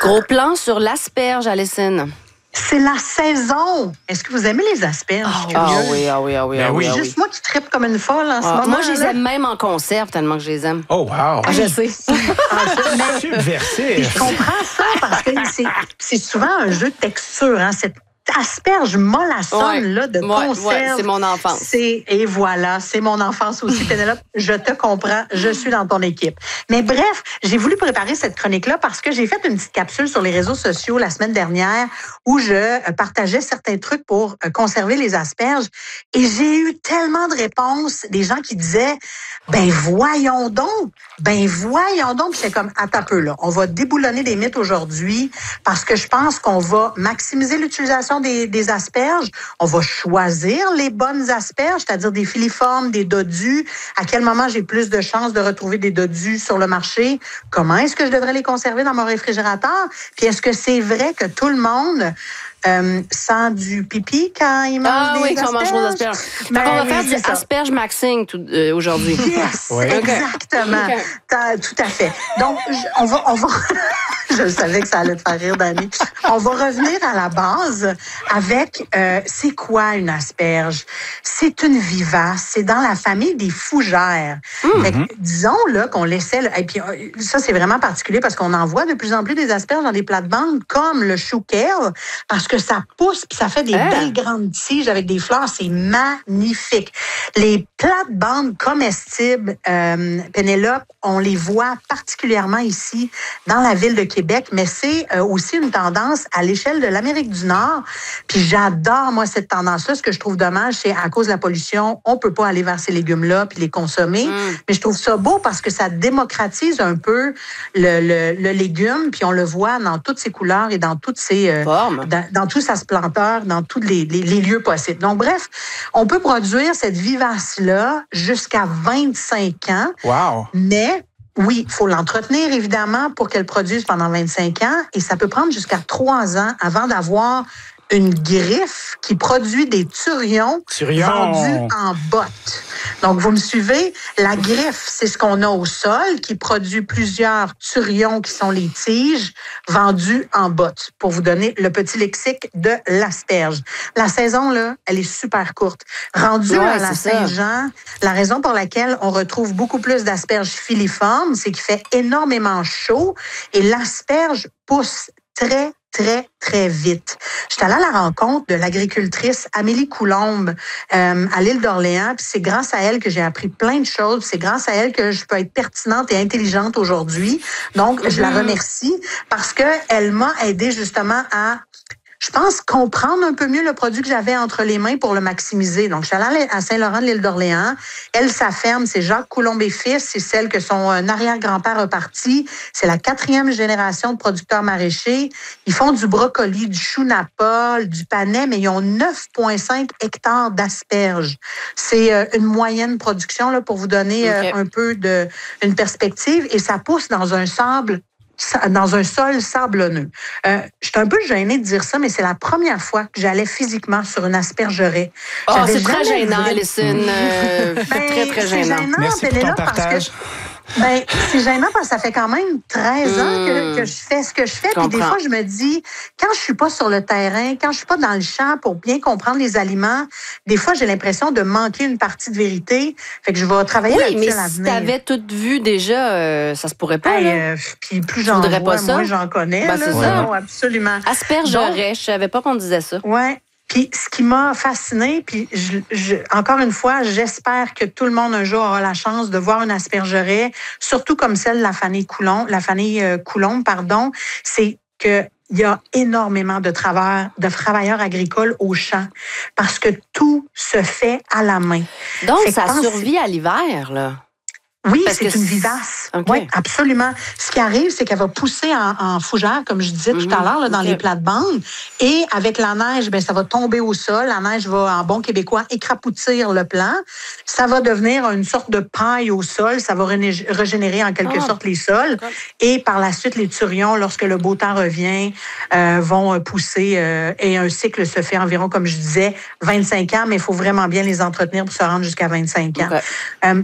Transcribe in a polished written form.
Gros plan sur l'asperge, Alison. C'est la saison. Est-ce que vous aimez les asperges? Oui. Juste moi qui trippe comme une folle en ce moment. Moi, je les aime même en conserve tellement que je les aime. Oh, wow! Je sais. Subversif! Je comprends ça parce que c'est souvent un jeu de texture. Hein? Cette asperge mollassonne là, de conserve. C'est mon enfance. Et voilà, c'est mon enfance aussi, Pénélope. Je te comprends, je suis dans ton équipe. Mais bref, j'ai voulu préparer cette chronique-là parce que j'ai fait une petite capsule sur les réseaux sociaux la semaine dernière où je partageais certains trucs pour conserver les asperges. Et j'ai eu tellement de réponses, des gens qui disaient « Ben voyons donc! Puis c'est comme « Attends un peu, là. On va déboulonner des mythes aujourd'hui parce que je pense qu'on va maximiser l'utilisation des asperges. On va choisir les bonnes asperges, c'est-à-dire des filiformes, des dodus. À quel moment j'ai plus de chances de retrouver des dodus sur le marché? Comment est-ce que je devrais les conserver dans mon réfrigérateur? Puis est-ce que c'est vrai que tout le monde sent du pipi quand il mange des asperges? Quand on mange des asperges. On va faire du asperge maxing aujourd'hui. Yes, exactement. Okay. Tout à fait. Donc, on va je savais que ça allait te faire rire, Dani. On va revenir à la base avec c'est quoi une asperge? C'est une vivace. C'est dans la famille des fougères. Fait que, disons là qu'on laissait... Et puis ça, c'est vraiment particulier parce qu'on en voit de plus en plus des asperges dans des plates-bandes comme le chou kale parce que ça pousse puis ça fait des belles grandes tiges avec des fleurs. C'est magnifique. Les plates-bandes comestibles, Pénélope, on les voit particulièrement ici dans la ville de Québec, mais c'est aussi une tendance à l'échelle de l'Amérique du Nord. Puis j'adore, moi, cette tendance-là. Ce que je trouve dommage, c'est à cause de la pollution, on peut pas aller vers ces légumes-là puis les consommer. Mais je trouve ça beau parce que ça démocratise un peu le légume, puis on le voit dans toutes ses couleurs et dans toutes ses formes, dans toute sa splendeur, dans tous les lieux possibles. Donc, bref, on peut produire cette vivace-là jusqu'à 25 ans. Wow! Mais oui, il faut l'entretenir, évidemment, pour qu'elle produise pendant 25 ans. Et ça peut prendre jusqu'à 3 ans avant d'avoir une griffe qui produit des turions vendus en bottes. Donc, vous me suivez? La griffe, c'est ce qu'on a au sol qui produit plusieurs turions qui sont les tiges vendues en bottes. Pour vous donner le petit lexique de l'asperge. La saison, là, elle est super courte. Rendue à la Saint-Jean, la raison pour laquelle on retrouve beaucoup plus d'asperges filiformes, c'est qu'il fait énormément chaud et l'asperge pousse très vite. J'étais allée à la rencontre de l'agricultrice Amélie Coulombe à l'île d'Orléans. Puis c'est grâce à elle que j'ai appris plein de choses. C'est grâce à elle que je peux être pertinente et intelligente aujourd'hui. Donc, je la remercie parce que elle m'a aidé justement à... Je pense comprendre un peu mieux le produit que j'avais entre les mains pour le maximiser. Donc, je suis allée à Saint-Laurent de l'île d'Orléans. Elle, sa ferme, c'est Jacques Coulombe et Fils. C'est celle que son arrière-grand-père a parti. C'est la 4e génération de producteurs maraîchers. Ils font du brocoli, du chou Napole, du panais, mais ils ont 9,5 hectares d'asperges. C'est une moyenne production là, pour vous donner un peu une perspective. Et ça pousse dans un sol sablonneux. Je suis un peu gênée de dire ça, mais c'est la première fois que j'allais physiquement sur une aspergerie. C'est très gênant, Alison. Très gênant. C'est gênant, merci pour ton partage. C'est gênant parce que ça fait quand même 13 ans que je fais ce que je fais. Puis des fois, je me dis, quand je suis pas sur le terrain, quand je suis pas dans le champ pour bien comprendre les aliments, des fois, j'ai l'impression de manquer une partie de vérité. Fait que je vais travailler là-dessus à l'avenir. Mais si t'avais tout vu déjà, ça se pourrait pas. Puis plus j'en vois, moins j'en connais. C'est ça. Non, absolument. Aspergerais, je savais pas qu'on disait ça. Ouais. Puis ce qui m'a fascinée, puis encore une fois, j'espère que tout le monde un jour aura la chance de voir une aspergerie, surtout comme celle de la famille Coulombe, c'est que il y a énormément de travailleurs agricoles au champ parce que tout se fait à la main. Donc, ça survit à l'hiver, là? Oui, c'est une vivace. Okay. Oui, absolument. Ce qui arrive, c'est qu'elle va pousser en fougère, comme je disais tout à l'heure, là, dans les plates-bandes. Et avec la neige, ça va tomber au sol. La neige va, en bon québécois, écrapoutir le plant. Ça va devenir une sorte de paille au sol. Ça va régénérer en quelque sorte les sols. Et par la suite, les turions, lorsque le beau temps revient, vont pousser. Et un cycle se fait environ, comme je disais, 25 ans, mais il faut vraiment bien les entretenir pour se rendre jusqu'à 25 ans.